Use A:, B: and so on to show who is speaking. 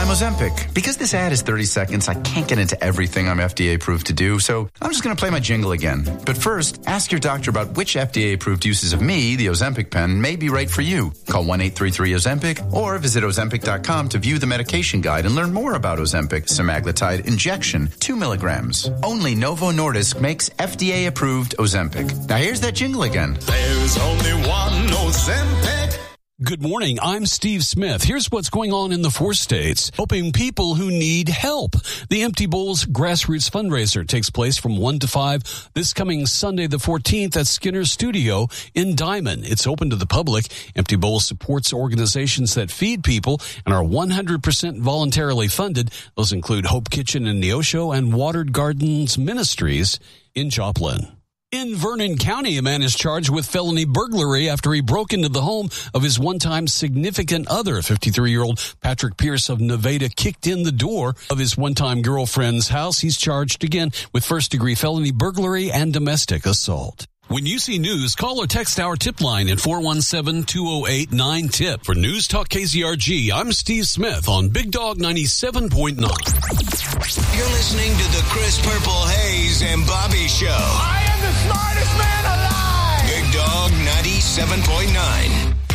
A: Ozempic. Because this ad is 30 seconds, I can't get into everything I'm FDA approved to do, so I'm just going to play my jingle again. But first, ask your doctor about which FDA approved uses of me, the Ozempic pen, may be right for you. Call 1-833-OZEMPIC or visit Ozempic.com to view the medication guide and learn more about Ozempic semaglutide injection, 2 milligrams. Only Novo Nordisk makes FDA approved Ozempic. Now here's that jingle again.
B: There's only one Ozempic.
C: Good morning. I'm Steve Smith. Here's what's going on in the 4 states, helping people who need help. The Empty Bowls Grassroots Fundraiser takes place from 1 to 5 this coming Sunday the 14th at Skinner's Studio in Diamond. It's open to the public. Empty Bowls supports organizations that feed people and are 100% voluntarily funded. Those include Hope Kitchen in Neosho and Watered Gardens Ministries in Joplin. In Vernon County, a man is charged with felony burglary after he broke into the home of his one-time significant other. 53-year-old Patrick Pierce of Nevada kicked in the door of his one-time girlfriend's house. He's charged again with first-degree felony burglary and domestic assault. When you see news, call or text our tip line at 417-208-9TIP. For News Talk KZRG, I'm Steve Smith on Big Dog 97.9.
D: You're listening to the Chris Purple Hayes and Bobby Show.
B: I am the smartest man alive.
D: Big Dog 97.9.